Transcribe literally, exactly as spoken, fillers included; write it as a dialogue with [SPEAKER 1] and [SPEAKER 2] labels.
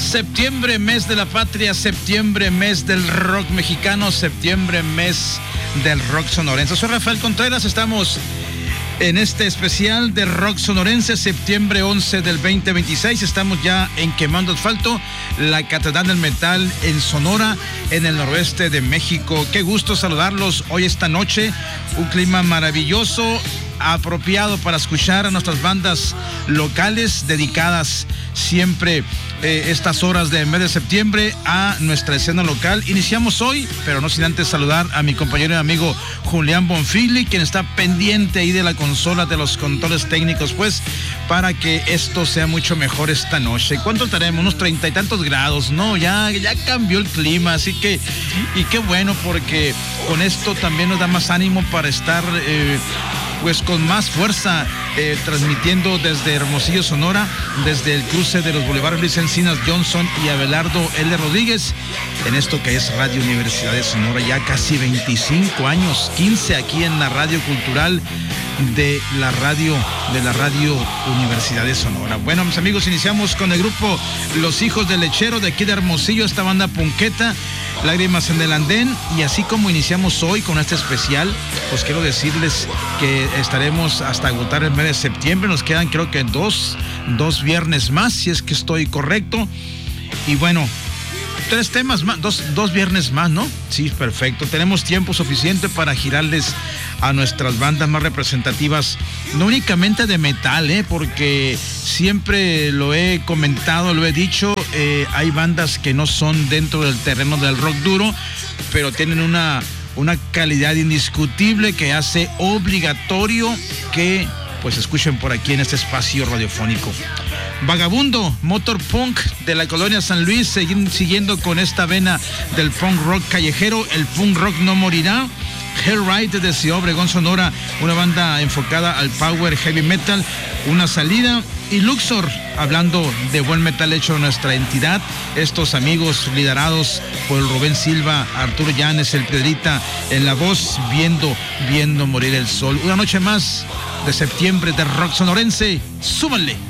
[SPEAKER 1] Septiembre, mes de la patria, septiembre, mes del rock mexicano, septiembre, mes del rock sonorense. Soy Rafael Contreras, estamos en este especial de rock sonorense, septiembre once del veinte veintiséis. Estamos ya en Quemando Asfalto, la Catedral del Metal en Sonora, en el noroeste de México. Qué gusto saludarlos hoy esta noche, un clima maravilloso, apropiado para escuchar a nuestras bandas locales dedicadas siempre eh, estas horas de mes de septiembre a nuestra escena local. Iniciamos hoy, pero no sin antes saludar a mi compañero y amigo Julián Bonfili, quien está pendiente ahí de la consola, de los controles técnicos, pues, para que esto sea mucho mejor esta noche. ¿Cuánto estaremos? Unos treinta y tantos grados, ¿no? Ya, ya cambió el clima, así que, y qué bueno, porque con esto también nos da más ánimo para estar eh, pues con más fuerza, eh, transmitiendo desde Hermosillo, Sonora, desde el cruce de los bulevares Luis Encinas Johnson y Abelardo L. Rodríguez, en esto que es Radio Universidad de Sonora, ya casi veinticinco años, quince aquí en la radio cultural de la radio, de la Radio Universidad de Sonora. Bueno, mis amigos, iniciamos con el grupo Los Hijos del Lechero de aquí de Hermosillo, esta banda punqueta, Lágrimas en el Andén, y así como iniciamos hoy con este especial, pues quiero decirles que estaremos hasta agotar el mes de septiembre. Nos quedan creo que dos, dos viernes más, si es que estoy correcto. Y bueno, tres temas más, dos, dos viernes más, ¿no? Sí, perfecto. Tenemos tiempo suficiente para girarles a nuestras bandas más representativas, no únicamente de metal, ¿eh? Porque siempre lo he comentado, lo he dicho, eh, hay bandas que no son dentro del terreno del rock duro, pero tienen una, una calidad indiscutible que hace obligatorio que pues escuchen por aquí en este espacio radiofónico. Vagabundo, motor punk de la colonia San Luis, siguiendo con esta vena del punk rock callejero. El punk rock no morirá. Hellride de Ciudad Obregón, Sonora, una banda enfocada al power heavy metal, una salida. Y Luxor, hablando de buen metal hecho en nuestra entidad, estos amigos liderados por el Rubén Silva, Arturo Llanes, el Pedrita en la voz, viendo, viendo morir el sol. Una noche más de septiembre de rock sonorense, súbanle.